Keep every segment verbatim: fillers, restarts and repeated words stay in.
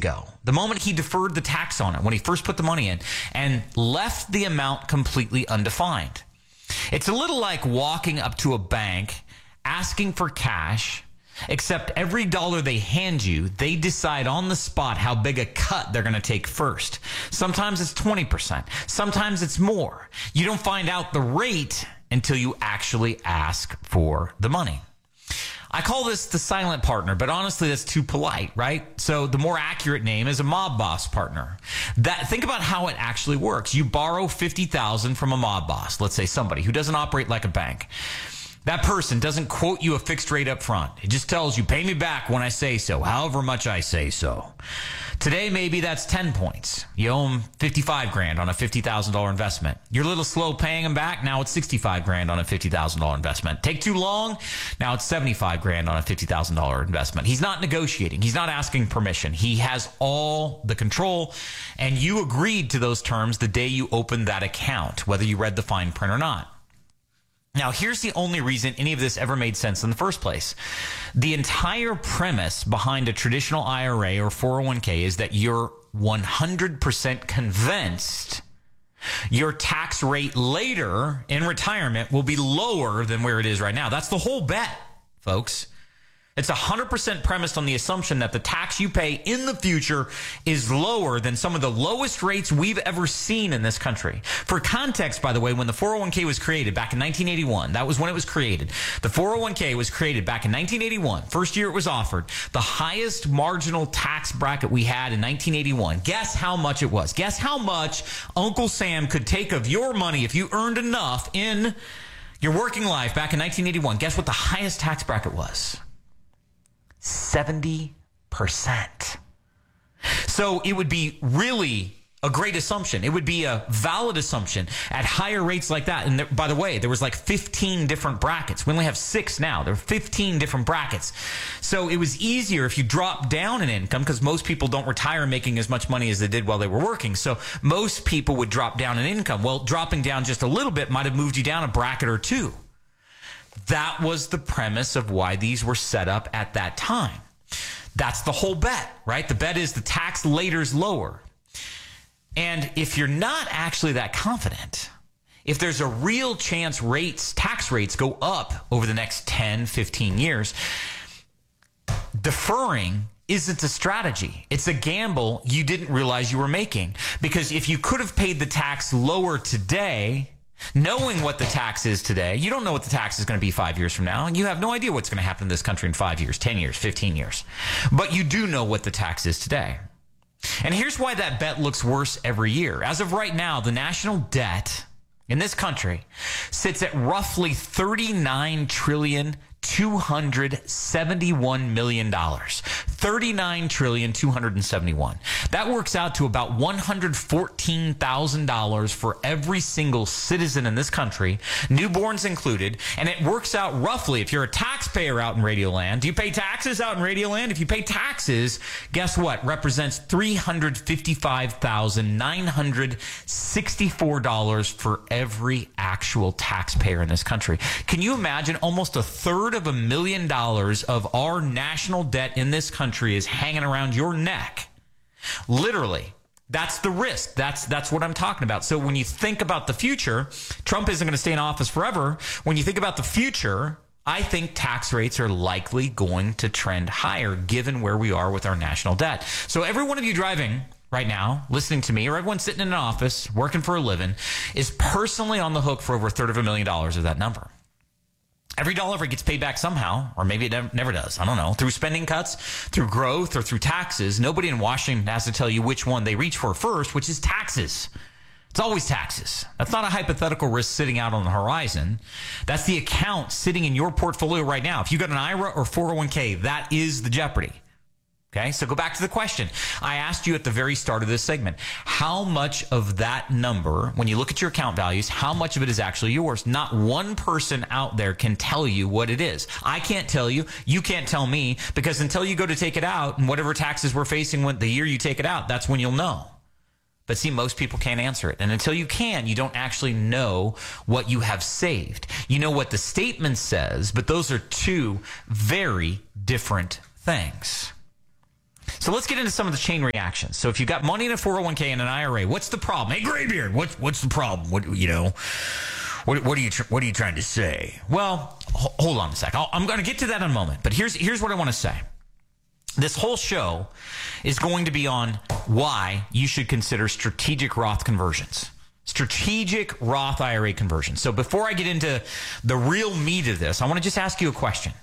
ago, the moment he deferred the tax on it, when he first put the money in, and left the amount completely undefined. It's a little like walking up to a bank, asking for cash, except every dollar they hand you, they decide on the spot how big a cut they're going to take first. Sometimes it's twenty percent. Sometimes it's more. You don't find out the rate until you actually ask for the money. I call this the silent partner, but honestly, that's too polite, right? So the more accurate name is a mob boss partner. That, think about how it actually works. You borrow fifty thousand dollars from a mob boss, let's say somebody who doesn't operate like a bank. That person doesn't quote you a fixed rate up front. It just tells you, pay me back when I say so, however much I say so. Today, maybe that's ten points. You owe them fifty-five grand on a fifty thousand dollars investment. You're a little slow paying them back. Now it's sixty-five grand on a fifty thousand dollars investment. Take too long. Now it's seventy-five grand on a fifty thousand dollars investment. He's not negotiating. He's not asking permission. He has all the control. And you agreed to those terms the day you opened that account, whether you read the fine print or not. Now, here's the only reason any of this ever made sense in the first place. The entire premise behind a traditional I R A or four oh one k is that you're one hundred percent convinced your tax rate later in retirement will be lower than where it is right now. That's the whole bet, folks. It's one hundred percent premised on the assumption that the tax you pay in the future is lower than some of the lowest rates we've ever seen in this country. For context, by the way, when the four oh one k was created back in nineteen eighty-one, that was when it was created. The four oh one k was created back in nineteen eighty-one. First year it was offered. The highest marginal tax bracket we had in nineteen eighty-one. Guess how much it was. Guess how much Uncle Sam could take of your money if you earned enough in your working life back in nineteen eighty-one. Guess what the highest tax bracket was? seventy percent. So it would be really a great assumption. It would be a valid assumption at higher rates like that. And there, by the way, there was like fifteen different brackets. We only have six now. There are fifteen different brackets. So it was easier if you drop down in income, because most people don't retire making as much money as they did while they were working. So most people would drop down in income. Well, dropping down just a little bit might have moved you down a bracket or two. That was the premise of why these were set up at that time. That's the whole bet, right? The bet is the tax later is lower. And if you're not actually that confident, if there's a real chance rates, tax rates go up over the next ten, fifteen years, deferring isn't a strategy. It's a gamble you didn't realize you were making. Because if you could have paid the tax lower today, knowing what the tax is today, you don't know what the tax is going to be five years from now, and you have no idea what's going to happen in this country in five years, ten years, fifteen years. But you do know what the tax is today. And here's why that bet looks worse every year. As of right now, the national debt in this country sits at roughly thirty-nine trillion two hundred seventy-one million dollars. thirty-nine trillion two hundred seventy-one. That works out to about one hundred fourteen thousand dollars for every single citizen in this country, newborns included, and it works out roughly, if you're a taxpayer out in Radioland, do you pay taxes out in Radioland? If you pay taxes, guess what? Represents three hundred fifty-five thousand nine hundred sixty-four dollars for every actual taxpayer in this country. Can you imagine almost a third of a million dollars of our national debt in this country is hanging around your neck? Literally. That's the risk. That's that's what I'm talking about. So when you think about the future, Trump isn't going to stay in office forever. When you think about the future, I think tax rates are likely going to trend higher given where we are with our national debt. So every one of you driving right now, listening to me, or everyone sitting in an office working for a living, is personally on the hook for over a third of a million dollars of that number. Every dollar gets paid back somehow, or maybe it never does. I don't know. Through spending cuts, through growth, or through taxes. Nobody in Washington has to tell you which one they reach for first, which is taxes. It's always taxes. That's not a hypothetical risk sitting out on the horizon. That's the account sitting in your portfolio right now. If you got an I R A or four oh one k, that is the jeopardy. Okay, so go back to the question. I asked you at the very start of this segment, how much of that number, when you look at your account values, how much of it is actually yours? Not one person out there can tell you what it is. I can't tell you. You can't tell me, because until you go to take it out and whatever taxes we're facing when the year you take it out, that's when you'll know. But see, most people can't answer it. And until you can, you don't actually know what you have saved. You know what the statement says, but those are two very different things. So let's get into some of the chain reactions. So if you've got money in a four oh one k and an I R A, what's the problem? Hey, Graybeard, what's what's the problem? What you know? What, what are you tr- What are you trying to say? Well, ho- hold on a sec. I'll, I'm going to get to that in a moment. But here's here's what I want to say. This whole show is going to be on why you should consider strategic Roth conversions. Strategic Roth I R A conversions. So before I get into the real meat of this, I want to just ask you a question.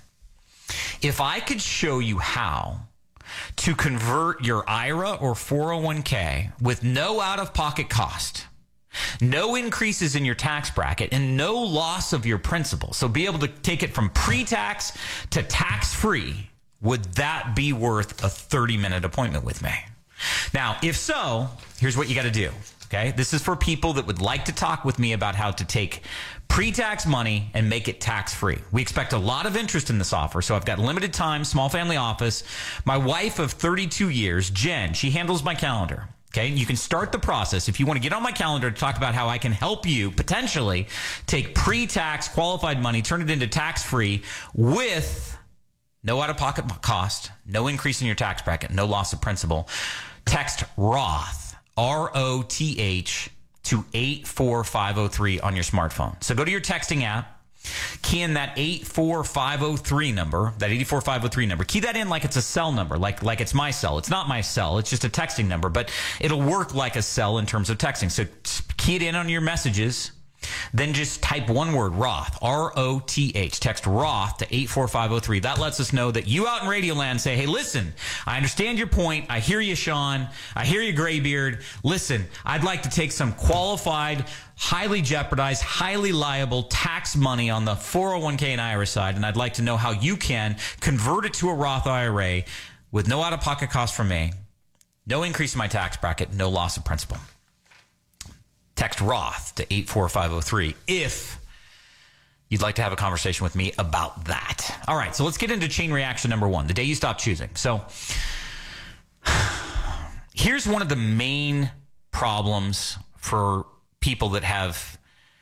If I could show you how to convert your I R A or four oh one k with no out-of-pocket cost, no increases in your tax bracket, and no loss of your principal, so be able to take it from pre-tax to tax-free, would that be worth a thirty-minute appointment with me? Now, if so, here's what you got to do. Okay, this is for people that would like to talk with me about how to take pre-tax money and make it tax-free. We expect a lot of interest in this offer, so I've got limited time, small family office. My wife of thirty-two years, Jen, she handles my calendar. Okay, you can start the process if you want to get on my calendar to talk about how I can help you potentially take pre-tax qualified money, turn it into tax-free with no out-of-pocket cost, no increase in your tax bracket, no loss of principal. Text ROTH, R O T H, to eight four five oh three on your smartphone. So go to your texting app, key in that eight four five oh three number, that eight four five oh three number. Key that in like it's a cell number, like, like it's my cell. It's not my cell. It's just a texting number, but it'll work like a cell in terms of texting. So key it in on your messages. Then just type one word, Roth, R O T H. Text Roth to eight four five oh three. That lets us know that you out in Radio Land say, hey, listen, I understand your point. I hear you, Sean. I hear you, Graybeard. Listen, I'd like to take some qualified, highly jeopardized, highly liable tax money on the four oh one k and I R A side, and I'd like to know how you can convert it to a Roth I R A with no out-of-pocket cost from me, no increase in my tax bracket, no loss of principal. Text Roth to eight four five oh three if you'd like to have a conversation with me about that. All right, so let's get into chain reaction number one, the day you stop choosing. So here's one of the main problems for people that have,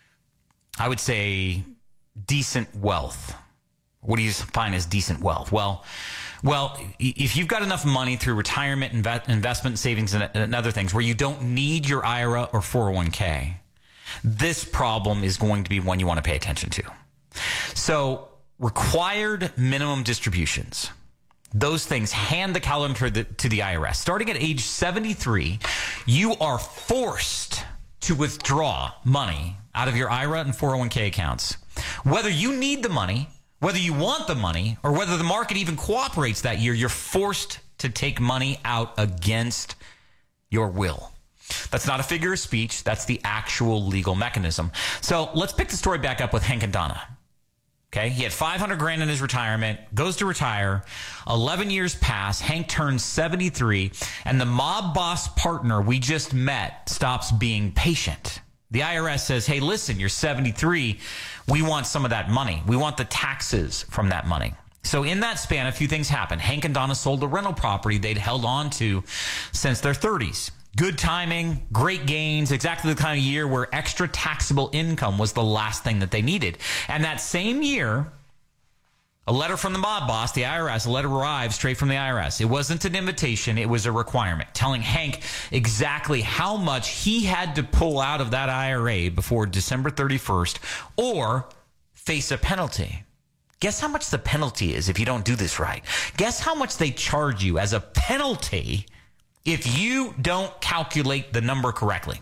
I would say, decent wealth. What do you define as decent wealth? Well, Well, if you've got enough money through retirement, inve- investment, savings, and, and other things where you don't need your I R A or four oh one k, this problem is going to be one you want to pay attention to. So required minimum distributions, those things hand the calendar to the, to the I R S. Starting at age seventy-three, you are forced to withdraw money out of your I R A and four oh one k accounts. Whether you need the money, whether you want the money, or whether the market even cooperates that year, you're forced to take money out against your will. That's not a figure of speech. That's the actual legal mechanism. So let's pick the story back up with Hank and Donna. Okay, he had five hundred grand in his retirement, goes to retire. eleven years pass. Hank turns seventy-three, and the mob boss partner we just met stops being patient. The I R S says, hey, listen, you're seventy-three. We want some of that money. We want the taxes from that money. So in that span, a few things happened. Hank and Donna sold a rental property they'd held on to since their thirties. Good timing, great gains, exactly the kind of year where extra taxable income was the last thing that they needed. And that same year, a letter from the mob boss, the I R S, a letter arrived straight from the I R S. It wasn't an invitation, it was a requirement, telling Hank exactly how much he had to pull out of that I R A before December thirty-first or face a penalty. Guess how much the penalty is if you don't do this right? Guess how much they charge you as a penalty if you don't calculate the number correctly?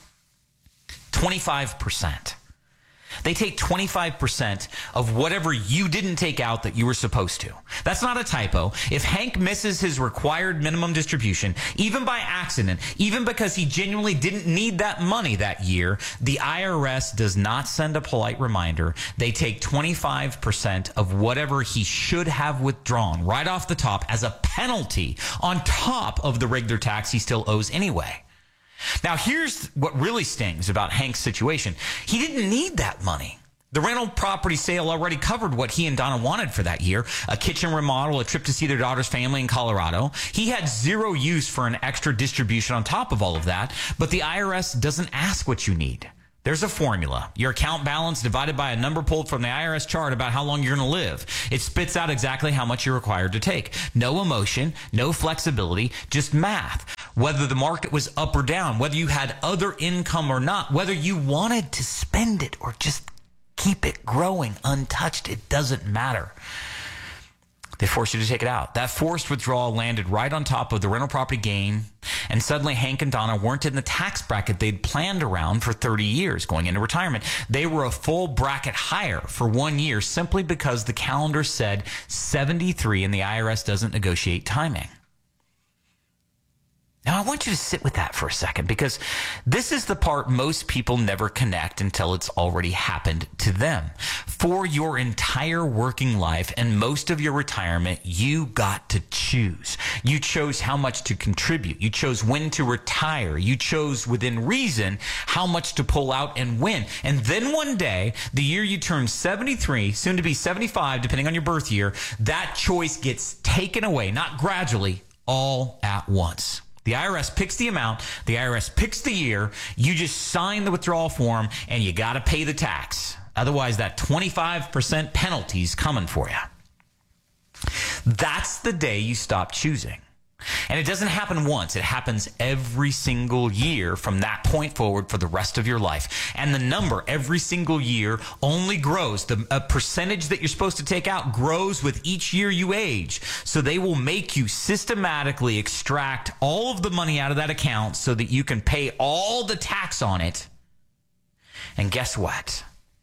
twenty-five percent. They take twenty-five percent of whatever you didn't take out that you were supposed to. That's not a typo. If Hank misses his required minimum distribution, even by accident, even because he genuinely didn't need that money that year, the I R S does not send a polite reminder. They take twenty-five percent of whatever he should have withdrawn right off the top as a penalty on top of the regular tax he still owes anyway. Now, here's what really stings about Hank's situation. He didn't need that money. The rental property sale already covered what he and Donna wanted for that year, a kitchen remodel, a trip to see their daughter's family in Colorado. He had zero use for an extra distribution on top of all of that, but the I R S doesn't ask what you need. There's a formula. Your account balance divided by a number pulled from the I R S chart about how long you're going to live. It spits out exactly how much you're required to take. No emotion, no flexibility, just math. Whether the market was up or down, whether you had other income or not, whether you wanted to spend it or just keep it growing untouched, it doesn't matter. They forced you to take it out. That forced withdrawal landed right on top of the rental property gain, and suddenly Hank and Donna weren't in the tax bracket they'd planned around for thirty years going into retirement. They were a full bracket higher for one year simply because the calendar said seventy-three and the I R S doesn't negotiate timing. Now, I want you to sit with that for a second, because this is the part most people never connect until it's already happened to them. For your entire working life and most of your retirement, you got to choose. You chose how much to contribute. You chose when to retire. You chose within reason how much to pull out and when. And then one day, the year you turn seventy-three, soon to be seventy-five, depending on your birth year, that choice gets taken away, not gradually, all at once. The I R S picks the amount, the I R S picks the year, you just sign the withdrawal form, and you got to pay the tax. Otherwise, that twenty-five percent penalty is coming for you. That's the day you stop choosing. And it doesn't happen once. It happens every single year from that point forward for the rest of your life. And the number every single year only grows. The a percentage that you're supposed to take out grows with each year you age. So they will make you systematically extract all of the money out of that account so that you can pay all the tax on it. And guess what?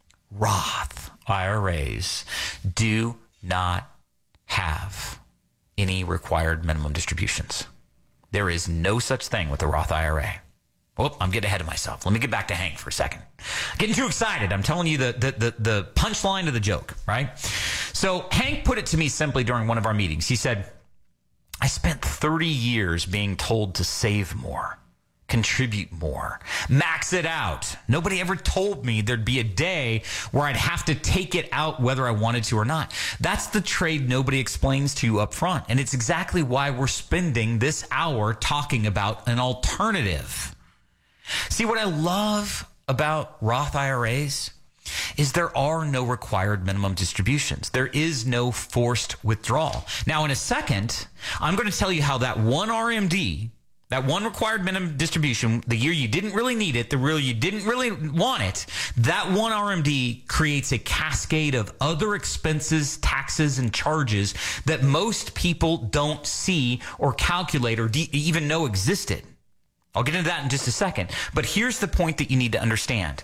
Roth I R As do not have any required minimum distributions. There is no such thing with a Roth I R A. Oh, I'm getting ahead of myself. Let me get back to Hank for a second. Getting too excited. I'm telling you the, the, the, the punchline of the joke, right? So Hank put it to me simply during one of our meetings. He said, I spent thirty years being told to save more, contribute more, max it out. Nobody ever told me there'd be a day where I'd have to take it out whether I wanted to or not. That's the trade nobody explains to you up front. And it's exactly why we're spending this hour talking about an alternative. See, what I love about Roth I R As is there are no required minimum distributions. There is no forced withdrawal. Now, in a second, I'm going to tell you how that one R M D, that one required minimum distribution, the year you didn't really need it, the year you didn't really want it, that one R M D creates a cascade of other expenses, taxes, and charges that most people don't see or calculate or de- even know existed. I'll get into that in just a second. But here's the point that you need to understand.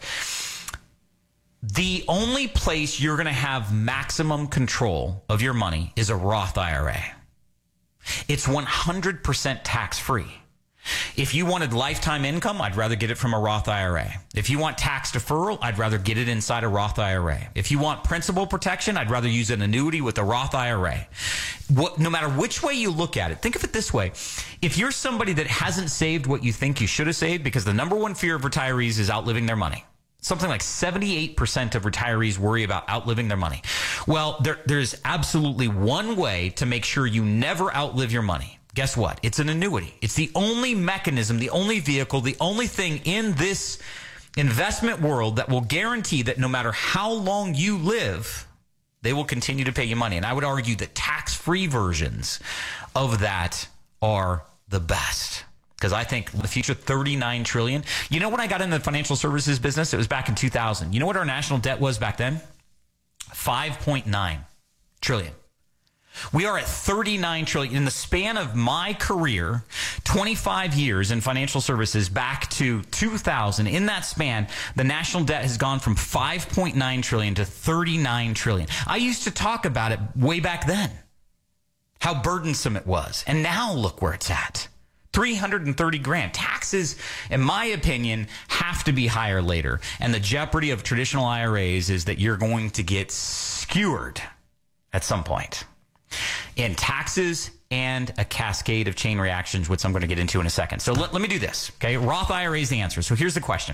The only place you're going to have maximum control of your money is a Roth I R A. It's one hundred percent tax-free. If you wanted lifetime income, I'd rather get it from a Roth I R A. If you want tax deferral, I'd rather get it inside a Roth I R A. If you want principal protection, I'd rather use an annuity with a Roth I R A. What, no matter which way you look at it, think of it this way. If you're somebody that hasn't saved what you think you should have saved, because the number one fear of retirees is outliving their money. Something like seventy-eight percent of retirees worry about outliving their money. Well, there, there's absolutely one way to make sure you never outlive your money. Guess what? It's an annuity. It's the only mechanism, the only vehicle, the only thing in this investment world that will guarantee that no matter how long you live, they will continue to pay you money. And I would argue that tax-free versions of that are the best. Because I think the future, thirty-nine trillion dollars. You know, when I got in the financial services business, it was back in two thousand. You know what our national debt was back then? five point nine trillion dollars. We are at thirty-nine trillion dollars. In the span of my career, twenty-five years in financial services back to two thousand, in that span, the national debt has gone from five point nine trillion dollars to thirty-nine trillion dollars. I used to talk about it way back then, how burdensome it was. And now look where it's at. three hundred thirty grand. Taxes, in my opinion, have to be higher later. And the jeopardy of traditional I R As is that you're going to get skewered at some point in taxes and a cascade of chain reactions, which I'm going to get into in a second. So let, let me do this. Okay. Roth I R A is the answer. So here's the question.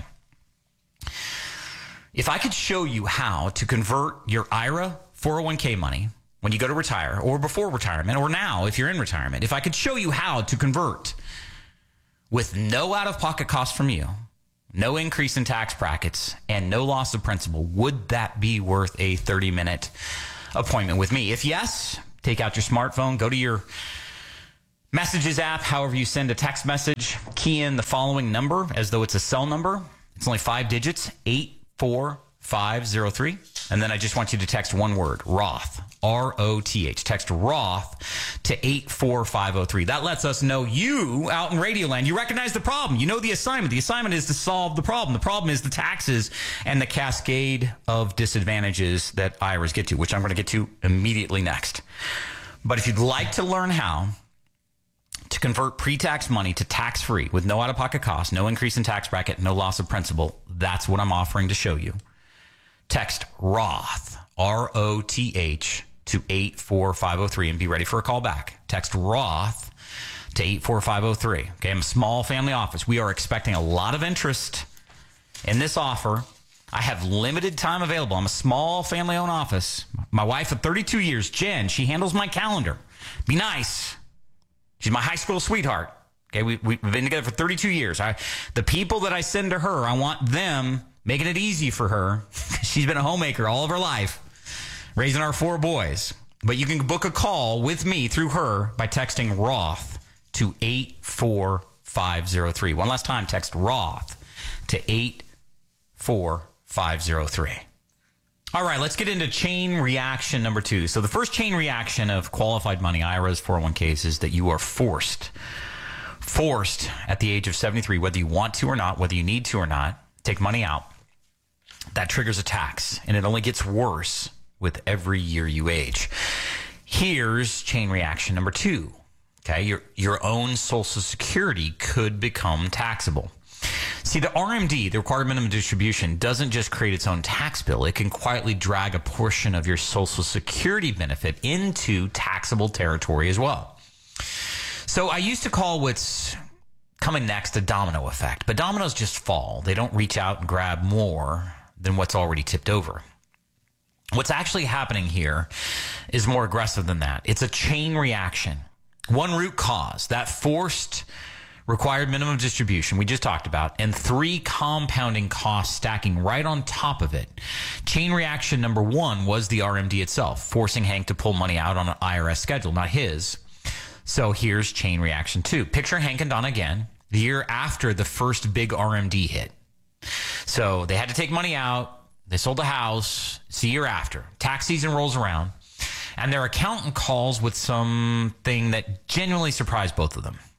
If I could show you how to convert your I R A four oh one k money when you go to retire, or before retirement, or now if you're in retirement, if I could show you how to convert with no out-of-pocket cost from you, no increase in tax brackets, and no loss of principal. Would that be worth a thirty-minute appointment with me? If yes, take out your smartphone, go to your Messages app, however you send a text message, key in the following number as though it's a cell number. It's only five digits, eight four five zero three. And then I just want you to text one word, Roth, R O T H. Text Roth to eight four five zero three. That lets us know you out in Radioland, you recognize the problem. You know the assignment. The assignment is to solve the problem. The problem is the taxes and the cascade of disadvantages that I R As get to, which I'm going to get to immediately next. But if you'd like to learn how to convert pre-tax money to tax-free with no out-of-pocket costs, no increase in tax bracket, no loss of principal, that's what I'm offering to show you. Text Roth, R O T H, to eight four five zero three and be ready for a call back. Text Roth to eight four five zero three. Okay, I'm a small family office. We are expecting a lot of interest in this offer. I have limited time available. I'm a small family-owned office. My wife of thirty-two years, Jen, she handles my calendar. Be nice. She's my high school sweetheart. Okay, we, we've been together for thirty-two years. I, the people that I send to her, I want them making it easy for her. She's been a homemaker all of her life, raising our four boys. But you can book a call with me through her by texting Roth to eight four five zero three. One last time, text Roth to eight four five zero three. All right, let's get into chain reaction number two. So the first chain reaction of qualified money, I R As, four oh one Ks, is that you are forced, forced at the age of seventy-three, whether you want to or not, whether you need to or not, take money out. That triggers a tax, and it only gets worse with every year you age. Here's chain reaction number two. Okay, your, your own Social Security could become taxable. See, the R M D, the required minimum distribution, doesn't just create its own tax bill. It can quietly drag a portion of your Social Security benefit into taxable territory as well. So I used to call what's coming next a domino effect, but dominoes just fall. They don't reach out and grab more than what's already tipped over. What's actually happening here is more aggressive than that. It's a chain reaction. One root cause, that forced required minimum distribution we just talked about, and three compounding costs stacking right on top of it. Chain reaction number one was the R M D itself, forcing Hank to pull money out on an I R S schedule, not his. So here's chain reaction two. Picture Hank and Donna again, the year after the first big R M D hit. So they had to take money out. They sold a house. It's the year after. Tax season rolls around, and their accountant calls with something that genuinely surprised both of them.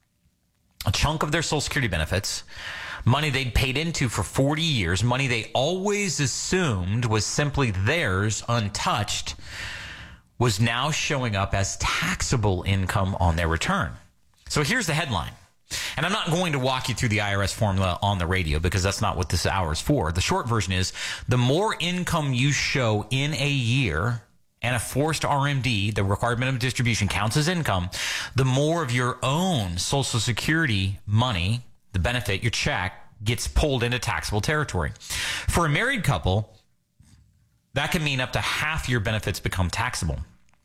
A chunk of their Social Security benefits, money they'd paid into for forty years, money they always assumed was simply theirs, untouched, was now showing up as taxable income on their return. So here's the headline. And I'm not going to walk you through the I R S formula on the radio because that's not what this hour is for. The short version is the more income you show in a year, and a forced R M D, the required minimum distribution, counts as income, the more of your own Social Security money, the benefit, your check, gets pulled into taxable territory. For a married couple, that can mean up to half your benefits become taxable.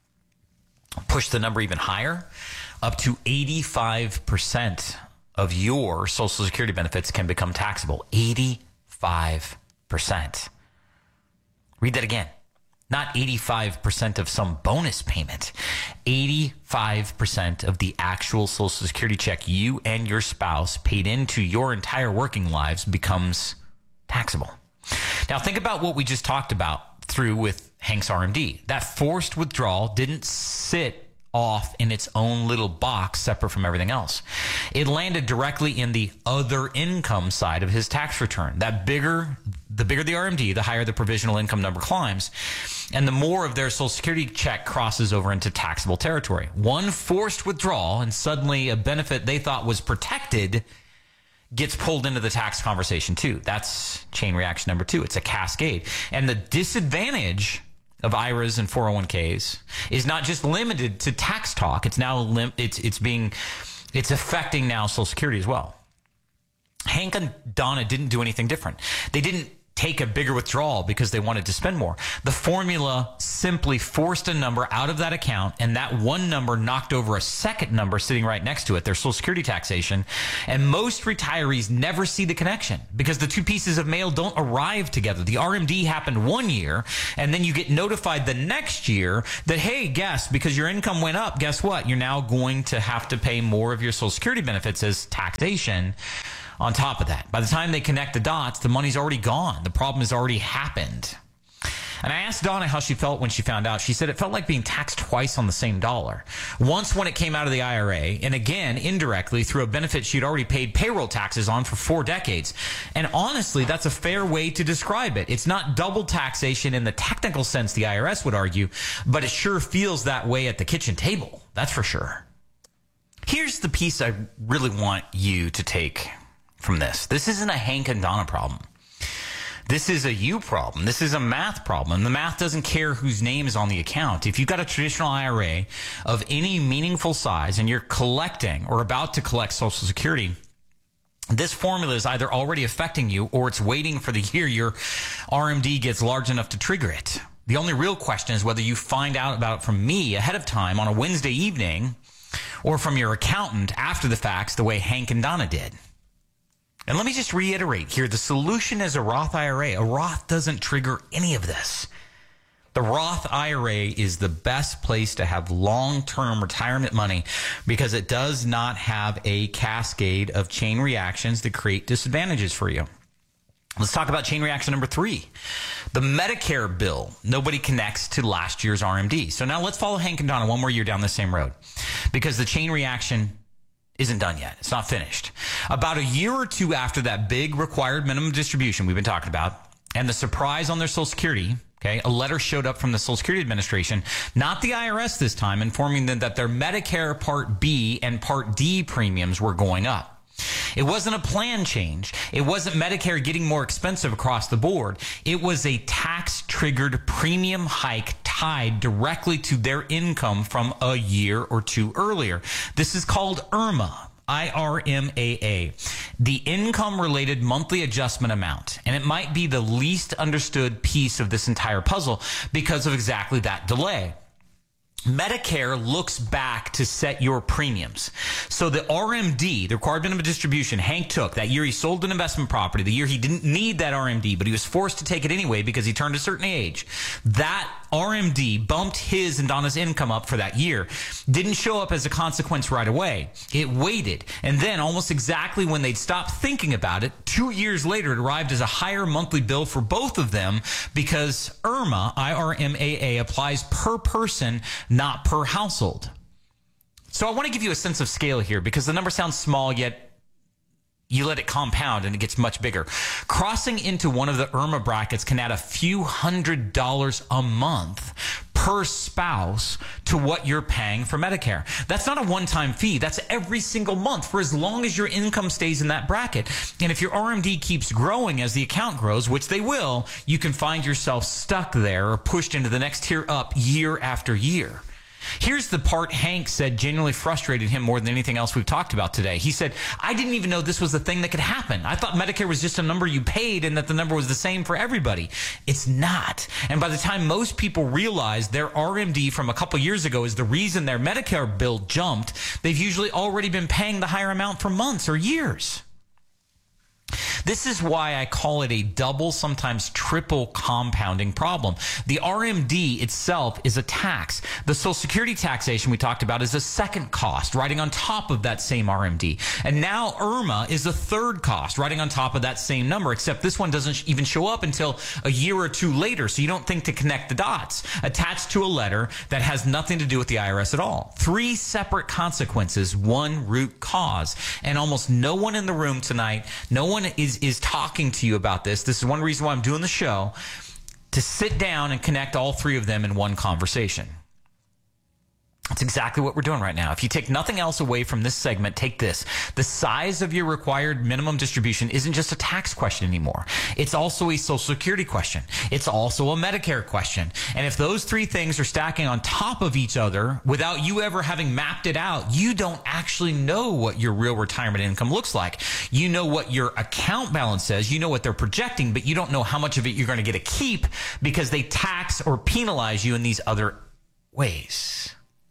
Push the number even higher, up to eighty-five percent of your Social Security benefits can become taxable. eighty-five percent. Read that again. Not eighty-five percent of some bonus payment. eighty-five percent of the actual Social Security check you and your spouse paid into your entire working lives becomes taxable. Now think about what we just talked about through with Hank's R M D. That forced withdrawal didn't sit off in its own little box separate from everything else. It landed directly in the other income side of his tax return. That bigger, the bigger the R M D, the higher the provisional income number climbs, and the more of their Social Security check crosses over into taxable territory. One forced withdrawal, and suddenly a benefit they thought was protected gets pulled into the tax conversation too. That's chain reaction number two. It's a cascade. And the disadvantage of I R As and four oh one Ks is not just limited to tax talk. It's now lim- it's it's being it's affecting now Social Security as well. Hank and Donna didn't do anything different. They didn't take a bigger withdrawal because they wanted to spend more. The formula simply forced a number out of that account, and that one number knocked over a second number sitting right next to it, their Social Security taxation. And most retirees never see the connection because the two pieces of mail don't arrive together. The R M D happened one year, and then you get notified the next year that, hey, guess, because your income went up, guess what? You're now going to have to pay more of your Social Security benefits as taxation. On top of that, by the time they connect the dots, the money's already gone. The problem has already happened. And I asked Donna how she felt when she found out. She said it felt like being taxed twice on the same dollar. Once when it came out of the I R A, and again, indirectly, through a benefit she'd already paid payroll taxes on for four decades. And honestly, that's a fair way to describe it. It's not double taxation in the technical sense the I R S would argue, but it sure feels that way at the kitchen table. That's for sure. Here's the piece I really want you to take from this. This isn't a Hank and Donna problem. This is a you problem. This is a math problem. The math doesn't care whose name is on the account. If you've got a traditional I R A of any meaningful size and you're collecting or about to collect Social Security, this formula is either already affecting you or it's waiting for the year your R M D gets large enough to trigger it. The only real question is whether you find out about it from me ahead of time on a Wednesday evening or from your accountant after the facts the way Hank and Donna did. And let me just reiterate here, the solution is a Roth I R A. A Roth doesn't trigger any of this. The Roth I R A is the best place to have long-term retirement money because it does not have a cascade of chain reactions that create disadvantages for you. Let's talk about chain reaction number three. The Medicare bill. Nobody connects to last year's R M D. So now let's follow Hank and Donna one more year down the same road because the chain reaction isn't done yet. It's not finished. About a year or two after that big required minimum distribution we've been talking about and the surprise on their Social Security, okay, a letter showed up from the Social Security Administration, not the I R S this time, informing them that their Medicare Part B and Part D premiums were going up. It wasn't a plan change. It wasn't Medicare getting more expensive across the board. It was a tax-triggered premium hike tied directly to their income from a year or two earlier. This is called I R M A. I R M A A, the income-related monthly adjustment amount. And it might be the least understood piece of this entire puzzle because of exactly that delay. Medicare looks back to set your premiums. So the R M D, the required minimum distribution, Hank took that year he sold an investment property, the year he didn't need that R M D, but he was forced to take it anyway because he turned a certain age. That R M D bumped his and Donna's income up for that year. Didn't show up as a consequence right away. It waited. And then almost exactly when they'd stopped thinking about it, two years later, it arrived as a higher monthly bill for both of them because I R M A, I R M A A, applies per person, not per household. So I want to give you a sense of scale here because the number sounds small, yet you let it compound and it gets much bigger. Crossing into one of the I R M A brackets can add a few hundred dollars a month per spouse to what you're paying for Medicare. That's not a one-time fee. That's every single month for as long as your income stays in that bracket. And if your R M D keeps growing as the account grows, which they will, you can find yourself stuck there or pushed into the next tier up year after year. Here's the part Hank said genuinely frustrated him more than anything else we've talked about today. He said, I didn't even know this was a thing that could happen. I thought Medicare was just a number you paid and that the number was the same for everybody. It's not. And by the time most people realize their R M D from a couple years ago is the reason their Medicare bill jumped, they've usually already been paying the higher amount for months or years. This is why I call it a double, sometimes triple compounding problem. The R M D itself is a tax. The Social Security taxation we talked about is a second cost, riding on top of that same R M D. And now I R M A is a third cost, riding on top of that same number, except this one doesn't even show up until a year or two later, so you don't think to connect the dots, attached to a letter that has nothing to do with the I R S at all. Three separate consequences, one root cause. And almost no one in the room tonight, no one is is talking to you about this. This is one reason why I'm doing the show, to sit down and connect all three of them in one conversation. That's exactly what we're doing right now. If you take nothing else away from this segment, take this. The size of your required minimum distribution isn't just a tax question anymore. It's also a Social Security question. It's also a Medicare question. And if those three things are stacking on top of each other without you ever having mapped it out, you don't actually know what your real retirement income looks like. You know what your account balance says. You know what they're projecting, but you don't know how much of it you're going to get to keep because they tax or penalize you in these other ways.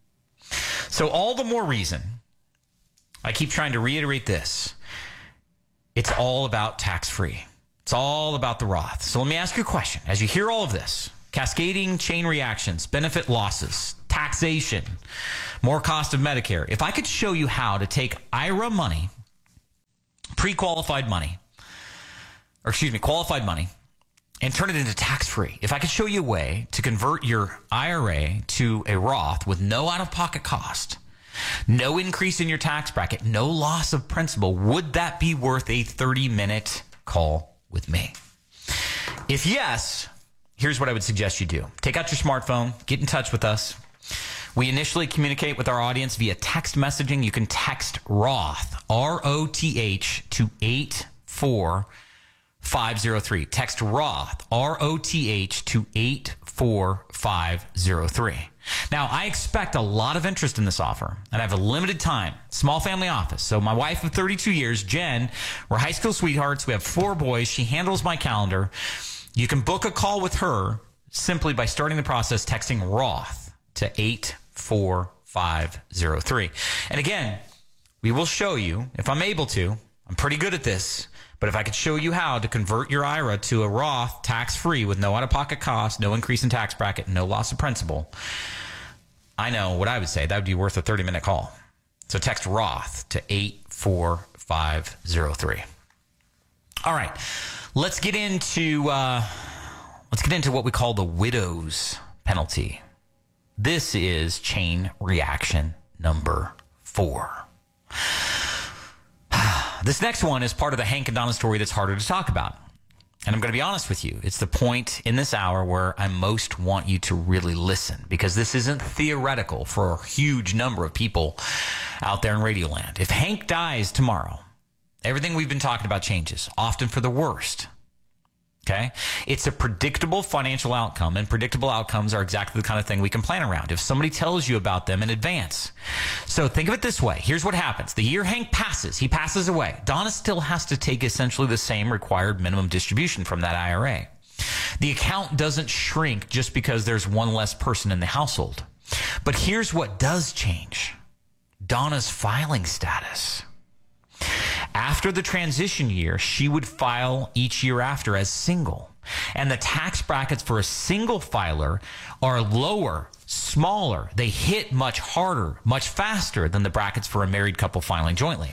So all the more reason, I keep trying to reiterate this, it's all about tax-free. It's all about the Roth. So let me ask you a question. As you hear all of this, cascading chain reactions, benefit losses, taxation, more cost of Medicare, if I could show you how to take I R A money, pre-qualified money, or excuse me, qualified money, and turn it into tax-free. If I could show you a way to convert your I R A to a Roth with no out-of-pocket cost, no increase in your tax bracket, no loss of principal, would that be worth a thirty-minute call with me? If yes, here's what I would suggest you do. Take out your smartphone, get in touch with us. We initially communicate with our audience via text messaging. You can text Roth, R O T H, to eight four five zero three. Text Roth, R O T H, to eight four five zero three. Now, I expect a lot of interest in this offer, and I have a limited time, small family office. So my wife of thirty-two years, Jen, we're high school sweethearts. We have four boys. She handles my calendar. You can book a call with her simply by starting the process texting Roth to eight four five zero three. And again, we will show you, if I'm able to, I'm pretty good at this, but if I could show you how to convert your I R A to a Roth tax-free with no out-of-pocket cost, no increase in tax bracket, no loss of principal, I know what I would say. That would be worth a thirty-minute call. So text Roth to eight four five zero three. All right, let's get into uh, let's get into what we call the widow's penalty. This is chain reaction number four. This next one is part of the Hank and Donna story that's harder to talk about. And I'm going to be honest with you. It's the point in this hour where I most want you to really listen, because this isn't theoretical for a huge number of people out there in Radioland. If Hank dies tomorrow, everything we've been talking about changes, often for the worst. Okay? It's a predictable financial outcome, and predictable outcomes are exactly the kind of thing we can plan around if somebody tells you about them in advance. So think of it this way. Here's what happens. The year Hank passes, he passes away. Donna still has to take essentially the same required minimum distribution from that I R A. The account doesn't shrink just because there's one less person in the household. But here's what does change. Donna's filing status. After the transition year, she would file each year after as single. And the tax brackets for a single filer are lower, smaller. They hit much harder, much faster than the brackets for a married couple filing jointly.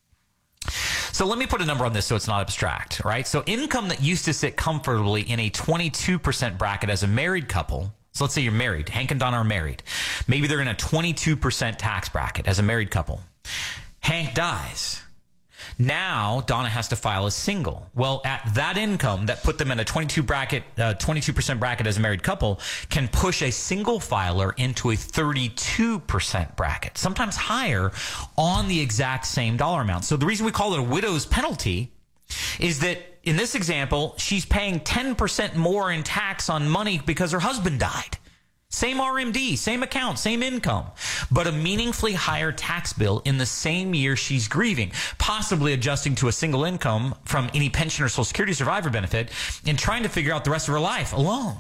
So let me put a number on this so it's not abstract, right? So income that used to sit comfortably in a twenty-two percent bracket as a married couple. So let's say you're married. Hank and Donna are married. Maybe they're in a twenty-two percent tax bracket as a married couple. Hank dies. Now Donna has to file as single. Well, at that income that put them in a twenty-two bracket, uh, twenty-two percent bracket as a married couple can push a single filer into a thirty-two percent bracket, sometimes higher, on the exact same dollar amount. So the reason we call it a widow's penalty is that in this example, she's paying ten percent more in tax on money because her husband died. Same R M D, same account, same income, but a meaningfully higher tax bill in the same year she's grieving, possibly adjusting to a single income from any pension or Social Security survivor benefit and trying to figure out the rest of her life alone.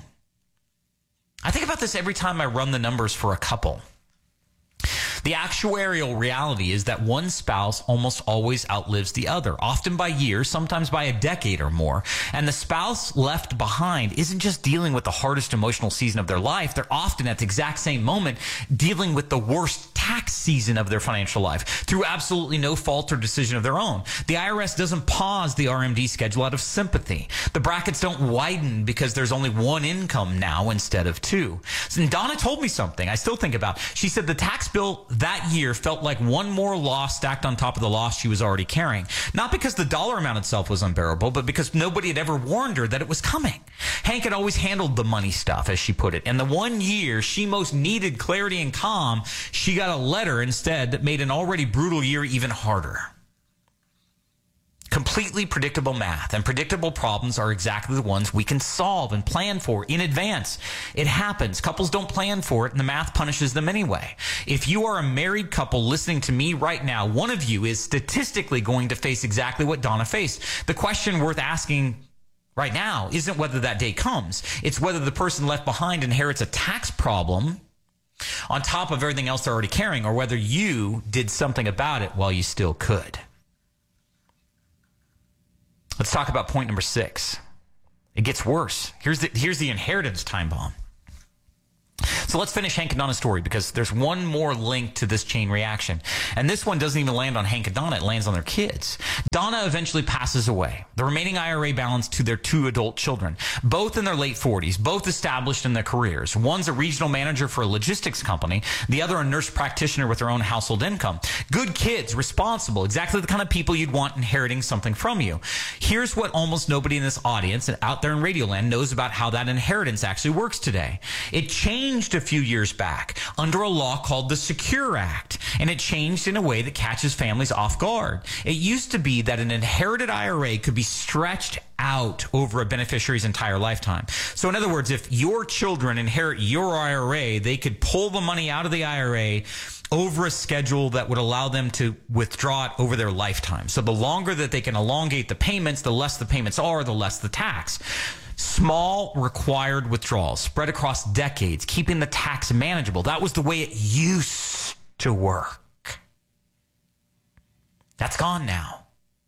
I think about this every time I run the numbers for a couple. The actuarial reality is that one spouse almost always outlives the other, often by years, sometimes by a decade or more. And the spouse left behind isn't just dealing with the hardest emotional season of their life. They're often at the exact same moment dealing with the worst tax season of their financial life through absolutely no fault or decision of their own. The I R S doesn't pause the R M D schedule out of sympathy. The brackets don't widen because there's only one income now instead of two. And Donna told me something I still think about. She said the tax bill that year felt like one more loss stacked on top of the loss she was already carrying. Not because the dollar amount itself was unbearable, but because nobody had ever warned her that it was coming. Hank had always handled the money stuff, as she put it. And the one year she most needed clarity and calm, she got a letter instead that made an already brutal year even harder. Completely predictable math and predictable problems are exactly the ones we can solve and plan for in advance. It happens. Couples don't plan for it, and the math punishes them anyway. If you are a married couple listening to me right now, one of you is statistically going to face exactly what Donna faced. The question worth asking right now isn't whether that day comes. It's whether the person left behind inherits a tax problem on top of everything else they're already carrying, or whether you did something about it while you still could. Let's talk about point number six. It gets worse. Here's the, here's the inheritance time bomb. So let's finish Hank and Donna's story, because there's one more link to this chain reaction. And this one doesn't even land on Hank and Donna. It lands on their kids. Donna eventually passes away. The remaining I R A balance to their two adult children, both in their late forties, both established in their careers. One's a regional manager for a logistics company. The other a nurse practitioner with her own household income. Good kids, responsible, exactly the kind of people you'd want inheriting something from you. Here's what almost nobody in this audience and out there in Radioland knows about how that inheritance actually works today. It changed a few years back under a law called the Secure Act, and it changed in a way that catches families off guard. It used to be that an inherited I R A could be stretched out over a beneficiary's entire lifetime. So in other words, if your children inherit your I R A, they could pull the money out of the I R A over a schedule that would allow them to withdraw it over their lifetime. So the longer that they can elongate the payments, the less the payments are, the less the tax. Small required withdrawals spread across decades, keeping the tax manageable. That was the way it used to work. That's gone now.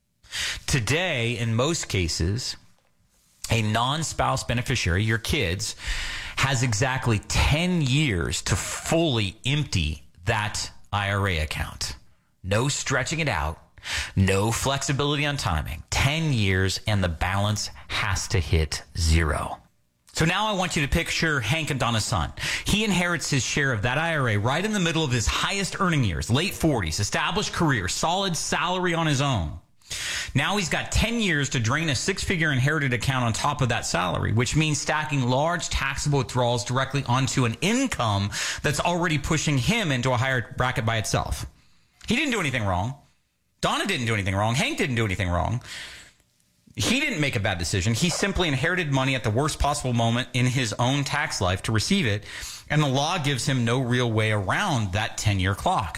Today, in most cases, a non-spouse beneficiary, your kids, has exactly ten years to fully empty that I R A account. No stretching it out. No flexibility on timing. ten years and the balance has to hit zero. So now I want you to picture Hank and Donna's son. He inherits his share of that I R A right in the middle of his highest earning years, late forties, established career, solid salary on his own. Now he's got ten years to drain a six-figure inherited account on top of that salary, which means stacking large taxable withdrawals directly onto an income that's already pushing him into a higher bracket by itself. He didn't do anything wrong. Donna didn't do anything wrong. Hank didn't do anything wrong. He didn't make a bad decision. He simply inherited money at the worst possible moment in his own tax life to receive it, and the law gives him no real way around that ten-year clock.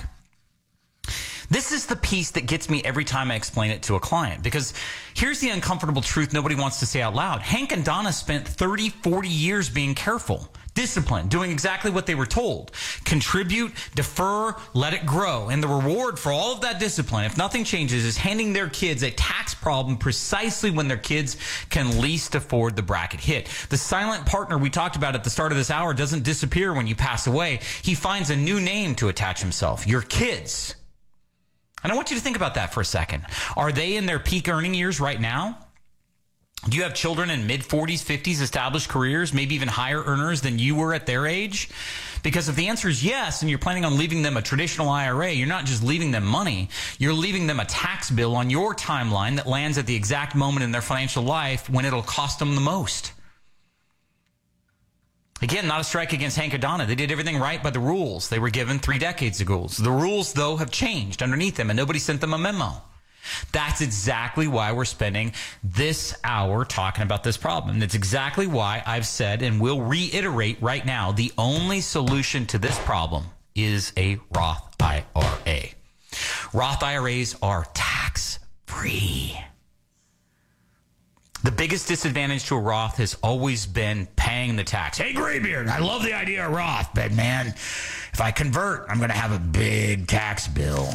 This is the piece that gets me every time I explain it to a client, because here's the uncomfortable truth nobody wants to say out loud. Hank and Donna spent thirty, forty years being careful, disciplined, doing exactly what they were told. Contribute, defer, let it grow. And the reward for all of that discipline, if nothing changes, is handing their kids a tax problem precisely when their kids can least afford the bracket hit. The silent partner we talked about at the start of this hour doesn't disappear when you pass away. He finds a new name to attach himself, your kids. And I want you to think about that for a second. Are they in their peak earning years right now? Do you have children in mid-forties, fifties, established careers, maybe even higher earners than you were at their age? Because if the answer is yes, and you're planning on leaving them a traditional I R A, you're not just leaving them money, you're leaving them a tax bill on your timeline that lands at the exact moment in their financial life when it'll cost them the most. Again, not a strike against Hank and Donna. They did everything right by the rules they were given three decades ago. The rules, though, have changed underneath them, and nobody sent them a memo. That's exactly why we're spending this hour talking about this problem. And it's exactly why I've said and will reiterate right now, the only solution to this problem is a Roth I R A. Roth I R As are tax-free. The biggest disadvantage to a Roth has always been paying the tax. Hey, Graybeard, I love the idea of Roth, but man, if I convert, I'm going to have a big tax bill.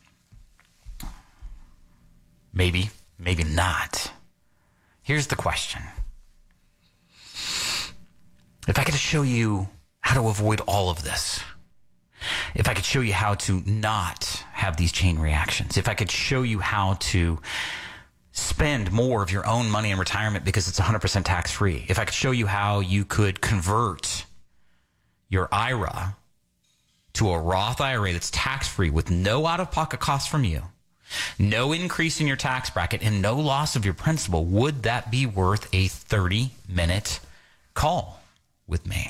Maybe, maybe not. Here's the question. If I could show you how to avoid all of this, if I could show you how to not have these chain reactions, if I could show you how to spend more of your own money in retirement because it's one hundred percent tax-free, if I could show you how you could convert your I R A to a Roth I R A that's tax-free with no out-of-pocket costs from you, no increase in your tax bracket, and no loss of your principal, would that be worth a thirty-minute call with me?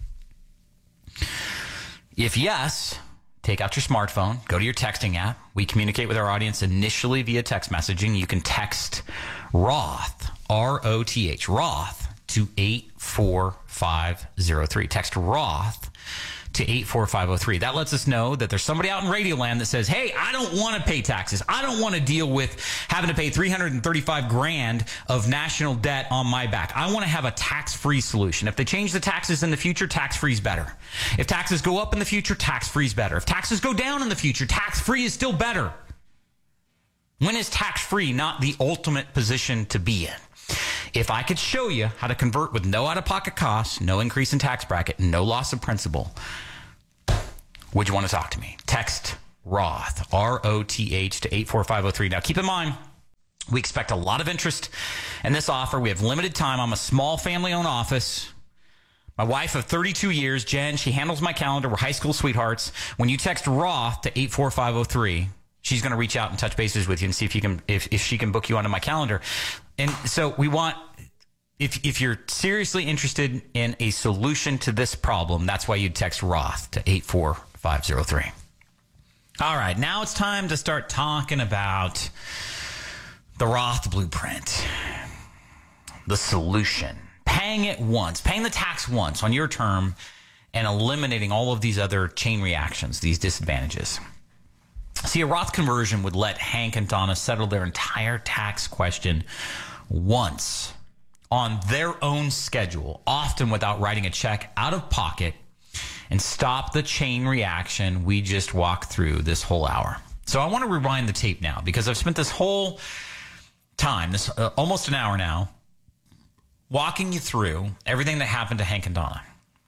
If yes, take out your smartphone, go to your texting app. We communicate with our audience initially via text messaging. You can text Roth, R O T H, Roth, to eight four five zero three. Text Roth to eight four five zero three. That lets us know that there's somebody out in Radioland that says, hey, I don't want to pay taxes. I don't want to deal with having to pay three hundred thirty-five grand of national debt on my back. I want to have a tax-free solution. If they change the taxes in the future, tax-free is better. If taxes go up in the future, tax-free is better. If taxes go down in the future, tax-free is still better. When is tax-free not the ultimate position to be in? If I could show you how to convert with no out-of-pocket costs, no increase in tax bracket, no loss of principal, would you want to talk to me? Text Roth, R O T H, to eight four five zero three. Now, keep in mind, we expect a lot of interest in this offer. We have limited time. I'm a small family-owned office. My wife of thirty-two years, Jen, she handles my calendar. We're high school sweethearts. When you text Roth to eight four five zero three, she's going to reach out and touch bases with you and see if you can, if, if she can book you onto my calendar. And so we want, if if you're seriously interested in a solution to this problem, that's why you'd text Roth to eight four five zero three. All right, now it's time to start talking about the Roth blueprint, the solution, paying it once, paying the tax once on your term and eliminating all of these other chain reactions, these disadvantages. See, a Roth conversion would let Hank and Donna settle their entire tax question once on their own schedule, often without writing a check out of pocket, and stop the chain reaction we just walked through this whole hour. So I want to rewind the tape now because I've spent this whole time, this uh, almost an hour now, walking you through everything that happened to Hank and Donna.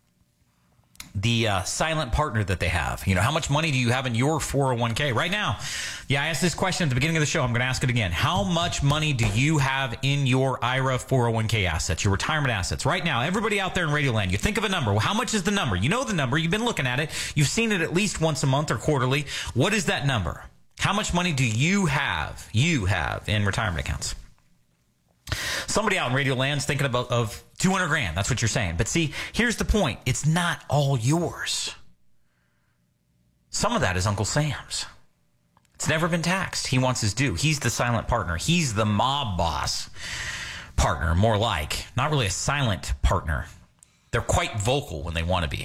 The uh, silent partner that they have. You know, how much money do you have in your four oh one k right now? Yeah, I asked this question at the beginning of the show. I'm going to ask it again. How much money do you have in your I R A four oh one k assets, your retirement assets? Right now, everybody out there in Radioland, you think of a number. Well, how much is the number? You know the number. You've been looking at it. You've seen it at least once a month or quarterly. What is that number? How much money do you have, you have in retirement accounts? Somebody out in Radioland's thinking about of two hundred grand. That's what you're saying. But see, here's the point. It's not all yours. Some of that is Uncle Sam's. It's never been taxed. He wants his due. He's the silent partner. He's the mob boss partner, more like. Not really a silent partner. They're quite vocal when they want to be.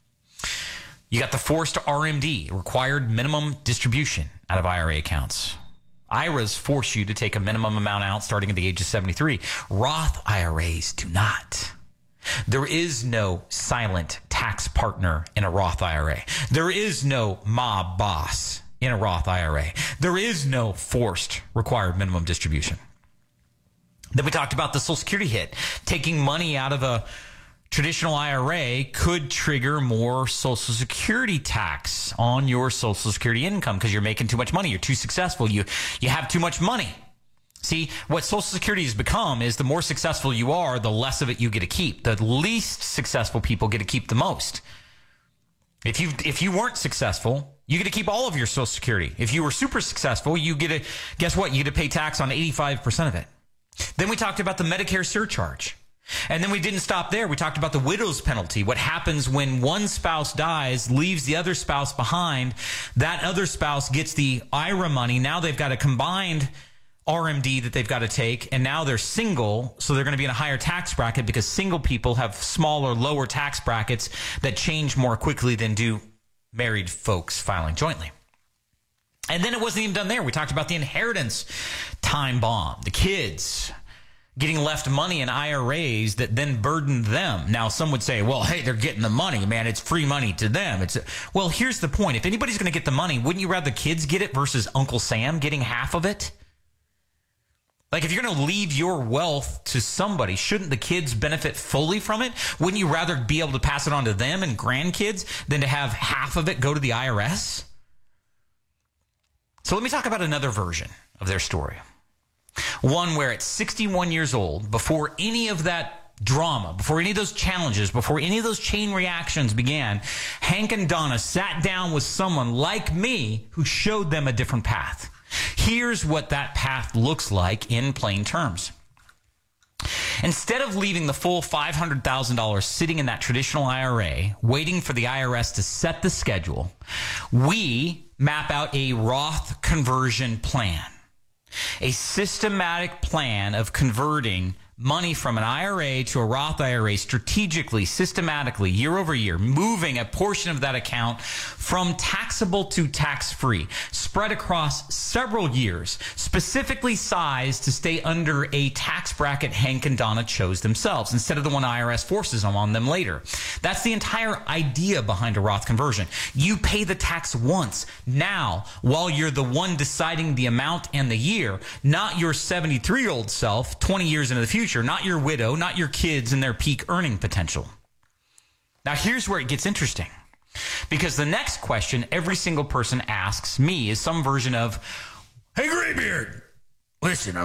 You got the forced R M D, required minimum distribution out of I R A accounts. I R As force you to take a minimum amount out starting at the age of seventy-three. Roth I R As do not. There is no silent tax partner in a Roth I R A. There is no mob boss in a Roth I R A. There is no forced required minimum distribution. Then we talked about the Social Security hit. Taking money out of a traditional I R A could trigger more Social Security tax on your Social Security income because you're making too much money. You're too successful. You you have too much money. See, what Social Security has become is the more successful you are, the less of it you get to keep. The least successful people get to keep the most. If you if you weren't successful, you get to keep all of your Social Security. If you were super successful, you get to, guess what? You get to pay tax on eighty-five percent of it. Then we talked about the Medicare surcharge. And then we didn't stop there. We talked about the widow's penalty. What happens when one spouse dies, leaves the other spouse behind. That other spouse gets the I R A money. Now they've got a combined R M D that they've got to take. And now they're single, so they're going to be in a higher tax bracket because single people have smaller, lower tax brackets that change more quickly than do married folks filing jointly. And then it wasn't even done there. We talked about the inheritance time bomb, the kids getting left money in I R As that then burden them. Now, some would say, well, hey, they're getting the money, man. It's free money to them. It's Well, here's the point. If anybody's going to get the money, wouldn't you rather the kids get it versus Uncle Sam getting half of it? Like, if you're going to leave your wealth to somebody, shouldn't the kids benefit fully from it? Wouldn't you rather be able to pass it on to them and grandkids than to have half of it go to the I R S? So let me talk about another version of their story. One where at sixty-one years old, before any of that drama, before any of those challenges, before any of those chain reactions began, Hank and Donna sat down with someone like me who showed them a different path. Here's what that path looks like in plain terms. Instead of leaving the full five hundred thousand dollars sitting in that traditional I R A, waiting for the I R S to set the schedule, we map out a Roth conversion plan, a systematic plan of converting money from an I R A to a Roth I R A strategically, systematically, year over year, moving a portion of that account from taxable to tax-free, spread across several years, specifically sized to stay under a tax bracket Hank and Donna chose themselves, instead of the one I R S forces them on them later. That's the entire idea behind a Roth conversion. You pay the tax once, now, while you're the one deciding the amount and the year, not your seventy-three-year-old self twenty years into the future. Not your widow, not your kids and their peak earning potential. Now, here's where it gets interesting. Because the next question every single person asks me is some version of, "Hey, Graybeard, listen, I'm